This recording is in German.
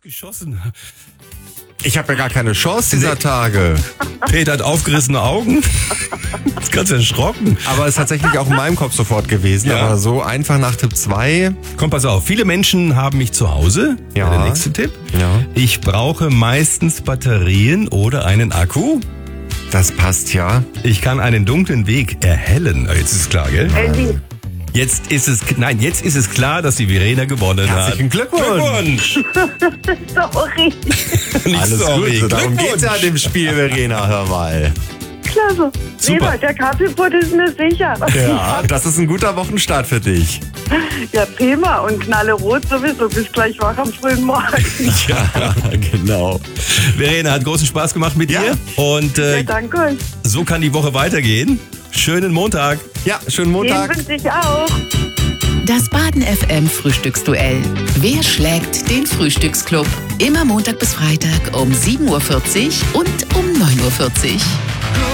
Geschossen. Ich habe ja gar keine Chance dieser Tage. Peter hat aufgerissene Augen. Ist ganz erschrocken. Aber es ist tatsächlich auch in meinem Kopf sofort gewesen. Ja. Aber so einfach nach Tipp 2. Komm, pass auf. Viele Menschen haben mich zu Hause. Ja. Der nächste Tipp. Ja. Ich brauche meistens Batterien oder einen Akku. Das passt ja. Ich kann einen dunklen Weg erhellen. Jetzt ist es klar, gell? Handy. Jetzt ist es klar, dass die Verena gewonnen hat. Herzlichen Glückwunsch. Sorry. Nicht Alles sorry. gut. Darum Glückwunsch. geht's ja an dem Spiel, Verena, hör mal. Klasse. Super. Lieber, der Kaffeepott ist mir sicher. Ja, das ist ein guter Wochenstart für dich. Ja, prima. Und knallerot sowieso. Bis gleich wach am frühen Morgen. Ja, genau. Verena, hat großen Spaß gemacht mit Ja. dir. Und Ja, danke euch. so kann die Woche weitergehen. Schönen Montag. Ja, schönen Den Montag. wünsche ich auch. Das Baden FM Frühstücksduell. Wer schlägt den Frühstücksclub? Immer Montag bis Freitag um 7.40 Uhr und um 9.40 Uhr.